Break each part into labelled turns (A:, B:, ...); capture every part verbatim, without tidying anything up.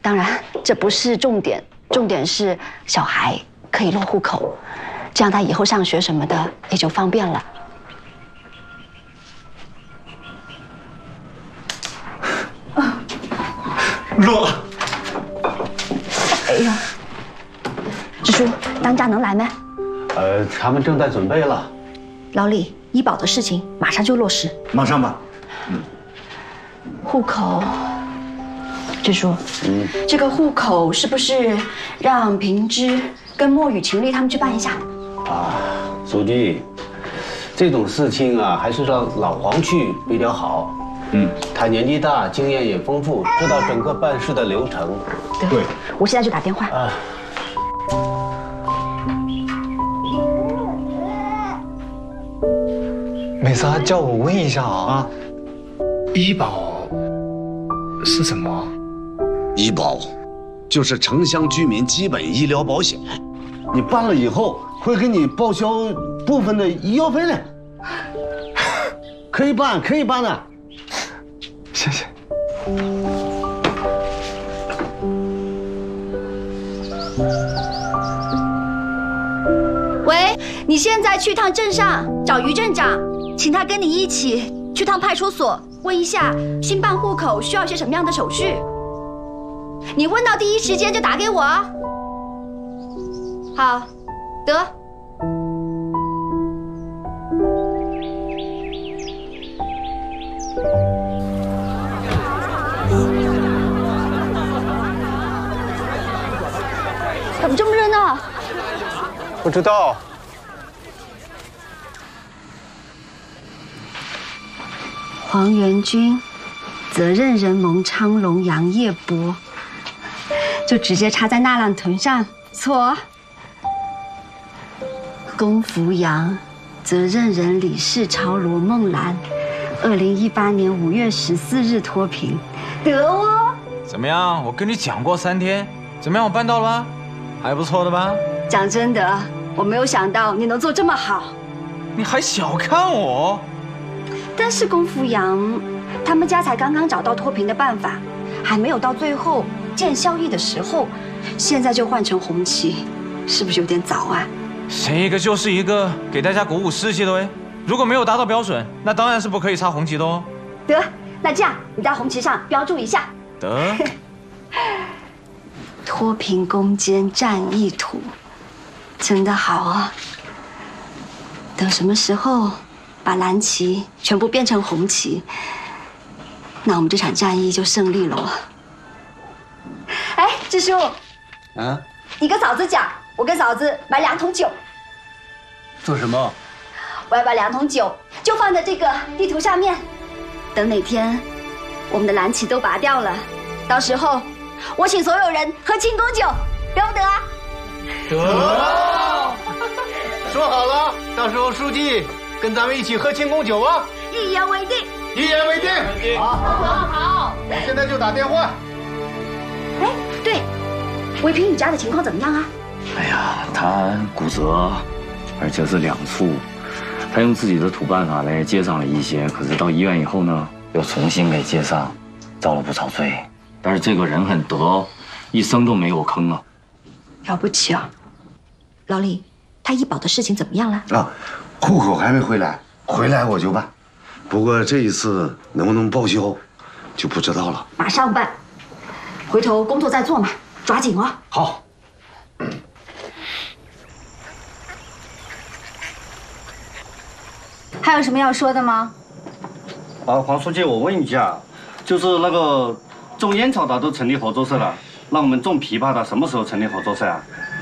A: 当然这不是重点，重点是小孩可以落户口，这样他以后上学什么的也就方便了。
B: 落了。
A: 哎呀，支书，当家能来没？
C: 呃，他们正在准备了。
A: 老李，医保的事情马上就落实，
B: 马上吧。
C: 嗯。
A: 户口。 支书，嗯，这个户口是不是让平之跟莫雨、秦丽他们去办一下？
C: 啊，书记，这种事情啊，还是让老黄去比较好。嗯，他年纪大，经验也丰富，知道整个办事的流程。
A: 对，我现在就打电话。啊。
B: 美莎叫我问一下啊，医保是什么？
D: 医保就是城乡居民基本医疗保险，
E: 你办了以后会给你报销部分的医药费的，可以办，可以办的。
B: 谢谢。
F: 喂，你现在去趟镇上找于镇长，请他跟你一起去趟派出所，问一下新办户口需要些什么样的手续。 你问到第一时间就打给我。好，得。
A: 怎么这么热闹？
B: 不知道。
A: 黄元军，责任人蒙昌隆、杨业博。 就直接插在那浪屯上，错。龚福阳，责任人李世超、罗梦兰，二零一八年五月十四日脱贫，得哦。
G: 怎么样？我跟你讲过三天，怎么样？我办到了吧？还不错的吧？
A: 讲真的，我没有想到你能做这么好。
G: 你还小看我？
A: 但是龚福阳，他们家才刚刚找到脱贫的办法，还没有到最后。 见效益的时候，现在就换成红旗，是不是有点早啊？
G: 这个就是一个给大家鼓舞士气的喂。如果没有达到标准，那当然是不可以插红旗的哦。
A: 得，那这样你在红旗上标注一下。
G: 得。
A: 脱贫攻坚战役图，真的好啊！等什么时候把蓝旗全部变成红旗，那我们这场战役就胜利了。 哎，支书，
E: 啊，
A: 你跟嫂子讲，我跟嫂子买两桶酒。
E: 做什么？
A: 我要把两桶酒就放在这个地图上面，等哪天我们的蓝旗都拔掉了，到时候我请所有人喝庆功酒，得不得啊？
B: 得。说好了，到时候书记跟咱们一起喝庆功酒啊！
A: 一言为定。
B: 一言为定。好，好，好。我现在就打电话。
A: 哎，对，韦平宇家的情况怎么样啊？
H: 哎呀，他骨折，而且是两处。他用自己的土办法来接上了一些，可是到医院以后呢，又重新给接上，遭了不少罪。但是这个人很得，一生都没有坑啊。
A: 了不起啊！老李，他医保的事情怎么样了？
E: 啊，户口还没回来，回来我就办。不过这一次能不能报销，就不知道了。
A: 马上办。 回头工作再做嘛，抓紧哦。
E: 好。
F: 还有什么要说的吗？
I: 啊，黄书记，我问一下，就是那个种烟草的都成立合作社了，那我们种枇杷的什么时候成立合作社啊？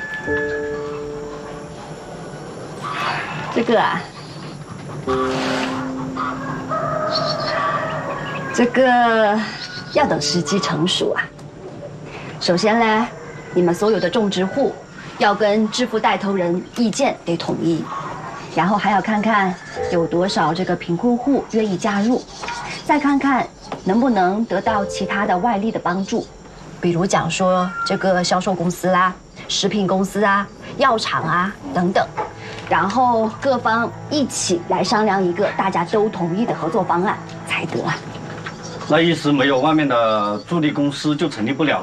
A: 这个啊，这个要等时机成熟啊。 首先呢，你们所有的种植户要跟支付带头人意见得统一，然后还要看看有多少这个贫困户愿意加入，再看看能不能得到其他的外力的帮助，比如讲说这个销售公司啦、食品公司啊、药厂啊等等，然后各方一起来商量一个大家都同意的合作方案才得。
I: 那意思没有外面的助力公司就成立不了。